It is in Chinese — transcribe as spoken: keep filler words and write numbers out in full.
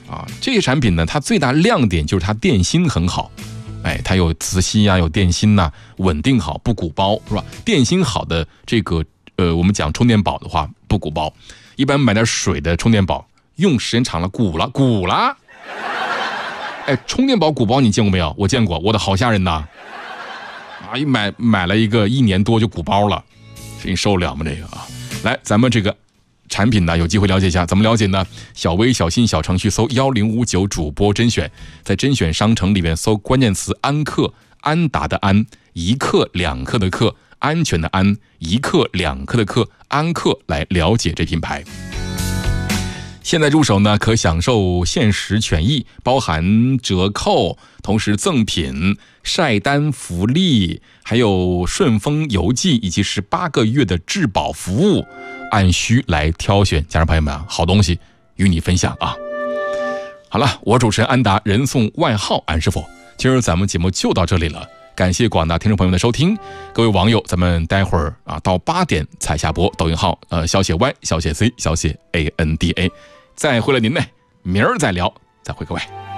啊。这些产品呢，它最大亮点就是它电芯很好，哎，它有磁吸啊，有电芯呐、啊，稳定好，不鼓包，是吧？电芯好的这个呃，我们讲充电宝的话，不鼓包。一般买点水的充电宝，用时间长了鼓了，鼓了。哎，充电宝鼓包你见过没有？我见过，我的好吓人呐！啊，一买买了一个一年多就鼓包了，这你受得了吗？这个啊，来，咱们这个产品呢，有机会了解一下，怎么了解呢？小微小新小程序搜一零五九主播甄选，在甄选商城里面搜关键词安克，安达的安，一克两克的克，安全的安，一克两克的克，安克来了解这品牌。现在入手呢，可享受限时权益，包含折扣，同时赠品、晒单福利，还有顺丰邮寄以及十八个月的质保服务，按需来挑选。家人朋友们，好东西与你分享啊！好了，我主持人安达，人送外号安师傅。今儿咱们节目就到这里了，感谢广大听众朋友们的收听。各位网友，咱们待会儿啊到八点才下播，抖音号呃小写 Y 小写 C 小写 A N D A。再会了您呢，明儿再聊，再会各位。